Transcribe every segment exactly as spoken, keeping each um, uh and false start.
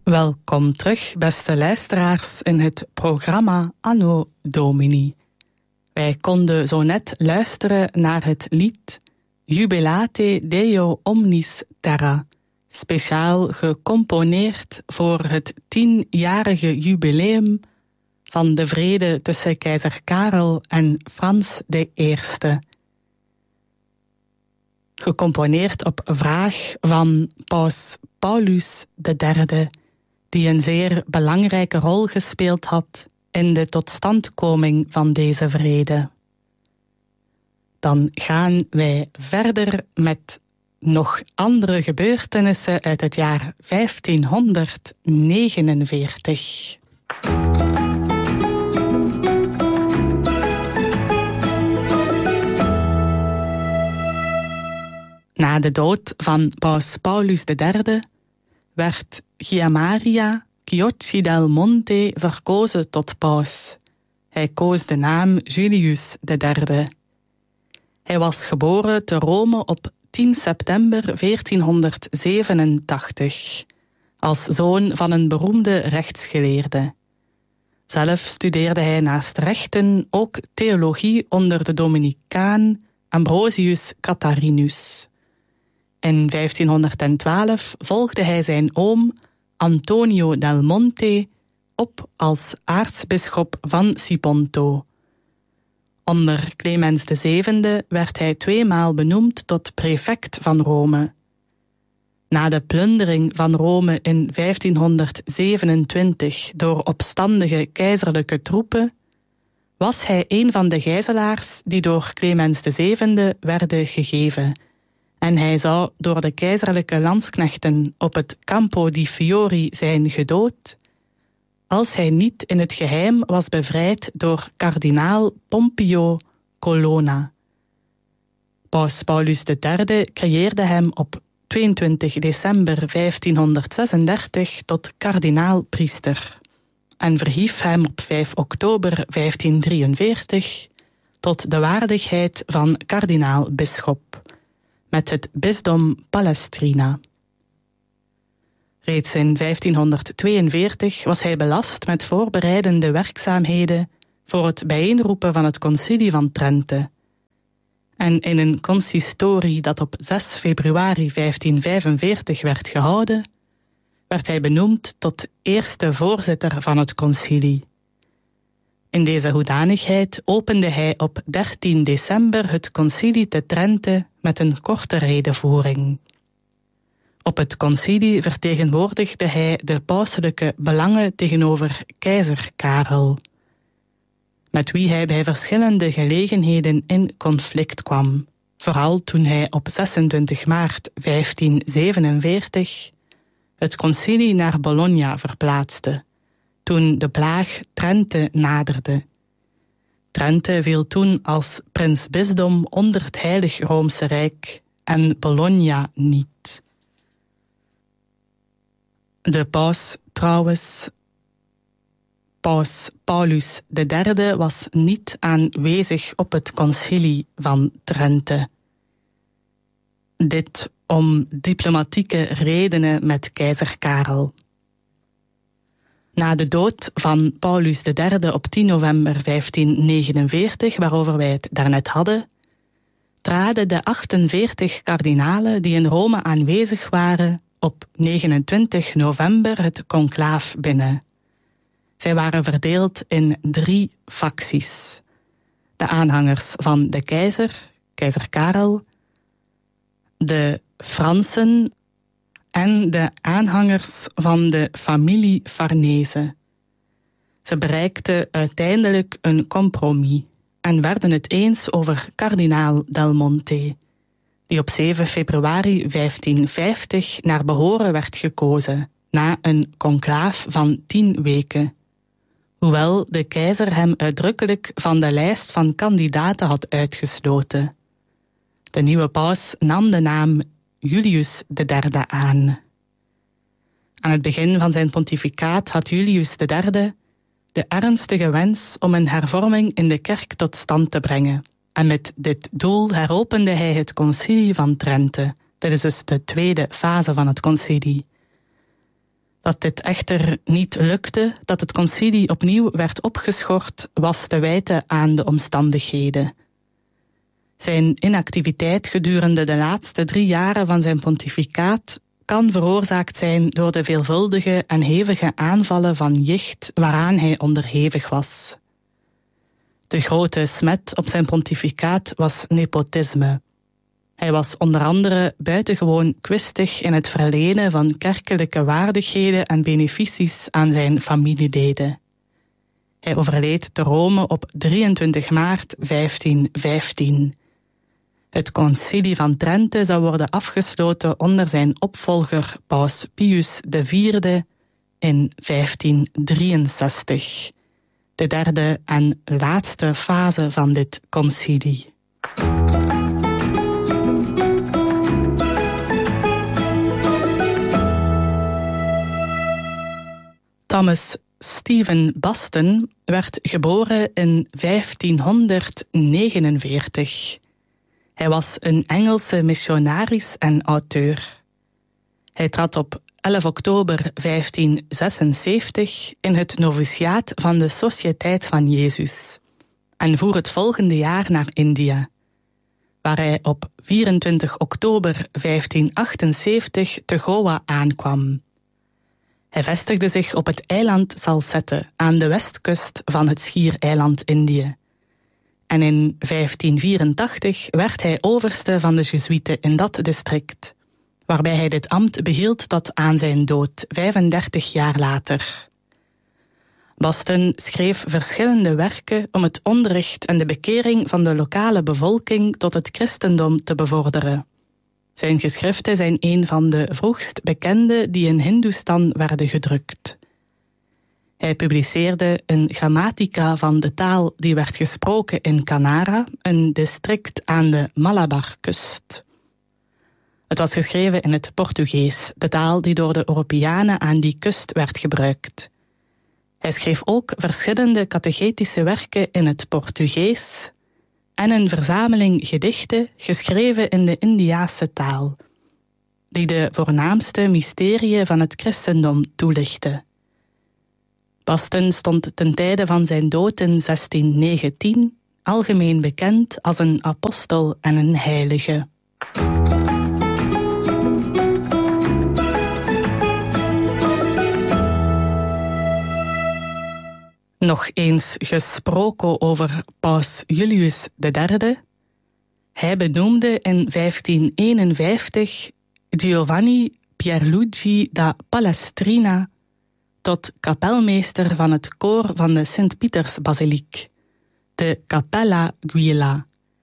Welkom terug, beste luisteraars, in het programma Anno Domini. Wij konden zo net luisteren naar het lied Jubilate Deo Omnis Terra, speciaal gecomponeerd voor het tienjarige jubileum van de vrede tussen keizer Karel en Frans de Eerste. Gecomponeerd op vraag van paus Paulus de Derde, die een zeer belangrijke rol gespeeld had in de totstandkoming van deze vrede. Dan gaan wij verder met nog andere gebeurtenissen uit het jaar vijftienhonderdnegenenveertig. Na de dood van paus Paulus de Derde werd Gianmaria Chiocci del Monte verkozen tot paus. Hij koos de naam Julius de Derde. Hij was geboren te Rome op tien september veertienhonderdzevenentachtig, als zoon van een beroemde rechtsgeleerde. Zelf studeerde hij naast rechten ook theologie onder de Dominicaan Ambrosius Catharinus. In vijftienhonderdtwaalf volgde hij zijn oom Antonio del Monte op als aartsbisschop van Siponto. Onder Clemens de Zevende werd hij tweemaal benoemd tot prefect van Rome. Na de plundering van Rome in vijftienhonderdzevenentwintig door opstandige keizerlijke troepen was hij een van de gijzelaars die door Clemens de Zevende werden gegeven, en hij zou door de keizerlijke landsknechten op het Campo di Fiori zijn gedood, als hij niet in het geheim was bevrijd door kardinaal Pompio Colonna. Paus Paulus de Derde creëerde hem op tweeëntwintig december vijftienhonderdzesendertig tot kardinaal-priester en verhief hem op vijf oktober vijftienhonderddrieënveertig tot de waardigheid van kardinaal-bisschop met het bisdom Palestrina. Reeds in vijftienhonderdtweeënveertig was hij belast met voorbereidende werkzaamheden voor het bijeenroepen van het Concilie van Trente. En in een consistorie dat op zes februari vijftienhonderdvijfenveertig werd gehouden, werd hij benoemd tot eerste voorzitter van het concilie. In deze hoedanigheid opende hij op dertien december het concilie te Trente met een korte redevoering. Op het concilie vertegenwoordigde hij de pauselijke belangen tegenover keizer Karel, met wie hij bij verschillende gelegenheden in conflict kwam, vooral toen hij op zesentwintig maart vijftienhonderdzevenenveertig het concilie naar Bologna verplaatste, toen de plaag Trente naderde. Trente viel toen als prinsbisdom onder het Heilig Roomse Rijk en Bologna niet. De paus trouwens, paus Paulus de Derde, was niet aanwezig op het concilie van Trente. Dit om diplomatieke redenen met keizer Karel. Na de dood van Paulus de Derde op tien november vijftienhonderdnegenenveertig, waarover wij het daarnet hadden, traden de achtenveertig kardinalen die in Rome aanwezig waren op negenentwintig november het conclaaf binnen. Zij waren verdeeld in drie facties: de aanhangers van de keizer, keizer Karel, de Fransen en de aanhangers van de familie Farnese. Ze bereikten uiteindelijk een compromis en werden het eens over kardinaal Del Monte, die op zeven februari vijftienhonderdvijftig naar behoren werd gekozen, na een conclaaf van tien weken. Hoewel de keizer hem uitdrukkelijk van de lijst van kandidaten had uitgesloten. De nieuwe paus nam de naam Julius de Derde aan. Aan het begin van zijn pontificaat had Julius de Derde de ernstige wens om een hervorming in de kerk tot stand te brengen. En met dit doel heropende hij het concilie van Trente. Dit is dus de tweede fase van het concilie. Dat dit echter niet lukte, dat het concilie opnieuw werd opgeschort, was te wijten aan de omstandigheden. Zijn inactiviteit gedurende de laatste drie jaren van zijn pontificaat kan veroorzaakt zijn door de veelvuldige en hevige aanvallen van jicht waaraan hij onderhevig was. De grote smet op zijn pontificaat was nepotisme. Hij was onder andere buitengewoon kwistig in het verlenen van kerkelijke waardigheden en beneficies aan zijn familieleden. Hij overleed te Rome op drieëntwintig maart vijftien vijftien. Het concilie van Trente zou worden afgesloten onder zijn opvolger Paus Pius de Vierde in vijftien drieënzestig. De derde en laatste fase van dit concilie. Thomas Stephen Boston werd geboren in vijftienhonderdnegenenveertig. Hij was een Engelse missionaris en auteur. Hij trad op elf oktober vijftien zesenzeventig in het noviciaat van de Sociëteit van Jezus en voer het volgende jaar naar India, waar hij op vierentwintig oktober vijftien achtenzeventig te Goa aankwam. Hij vestigde zich op het eiland Salsette aan de westkust van het schiereiland Indië. En in vijftien vierentachtig werd hij overste van de Jezuïeten in dat district, waarbij hij dit ambt behield tot aan zijn dood, vijfendertig jaar later. Boston schreef verschillende werken om het onderricht en de bekering van de lokale bevolking tot het christendom te bevorderen. Zijn geschriften zijn een van de vroegst bekende die in Hindoestan werden gedrukt. Hij publiceerde een grammatica van de taal die werd gesproken in Kanara, een district aan de Malabarkust. Het was geschreven in het Portugees, de taal die door de Europeanen aan die kust werd gebruikt. Hij schreef ook verschillende catechetische werken in het Portugees en een verzameling gedichten geschreven in de Indiase taal, die de voornaamste mysteriën van het christendom toelichten. Boston stond ten tijde van zijn dood in zestien negentien algemeen bekend als een apostel en een heilige. Nog eens gesproken over Paus Julius de Derde. Hij benoemde in vijftien eenenvijftig Giovanni Pierluigi da Palestrina tot kapelmeester van het koor van de Sint-Pietersbasiliek, de Cappella Giulia.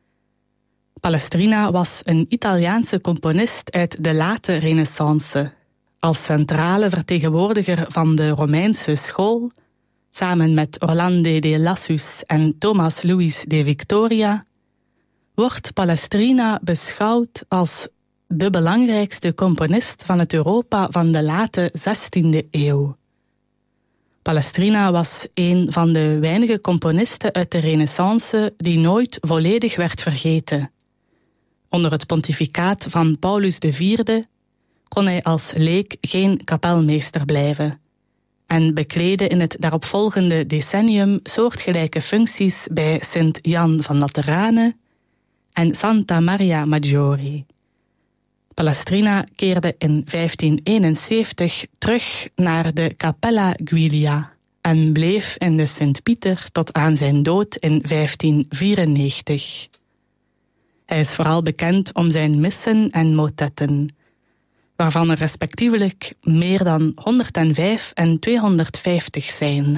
Palestrina was een Italiaanse componist uit de late Renaissance. Als centrale vertegenwoordiger van de Romeinse school, samen met Orlando de Lassus en Thomas Louis de Victoria, wordt Palestrina beschouwd als de belangrijkste componist van het Europa van de late zestiende eeuw. Palestrina was een van de weinige componisten uit de Renaissance die nooit volledig werd vergeten. Onder het pontificaat van Paulus de Vierde kon hij als leek geen kapelmeester blijven en bekleedde in het daaropvolgende decennium soortgelijke functies bij Sint Jan van Laterane en Santa Maria Maggiore. Palestrina keerde in vijftien eenenzeventig terug naar de Cappella Giulia en bleef in de Sint-Pieter tot aan zijn dood in vijftien vierennegentig. Hij is vooral bekend om zijn missen en motetten, waarvan er respectievelijk meer dan honderdvijf en tweehonderdvijftig zijn.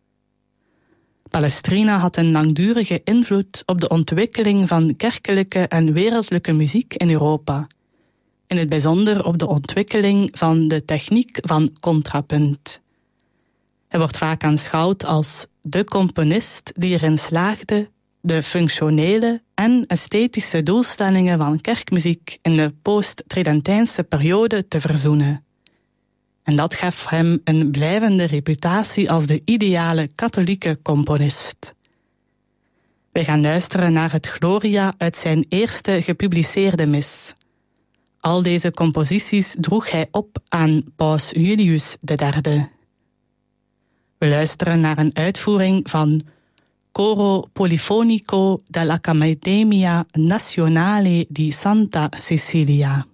Palestrina had een langdurige invloed op de ontwikkeling van kerkelijke en wereldlijke muziek in Europa, in het bijzonder op de ontwikkeling van de techniek van contrapunt. Hij wordt vaak aanschouwd als de componist die erin slaagde de functionele en esthetische doelstellingen van kerkmuziek in de post-Tridentijnse periode te verzoenen. En dat gaf hem een blijvende reputatie als de ideale katholieke componist. Wij gaan luisteren naar het Gloria uit zijn eerste gepubliceerde mis, Al deze composities droeg hij op aan paus Julius de derde. We luisteren naar een uitvoering van Coro Polifonico dell'Accademia Nazionale di Santa Cecilia.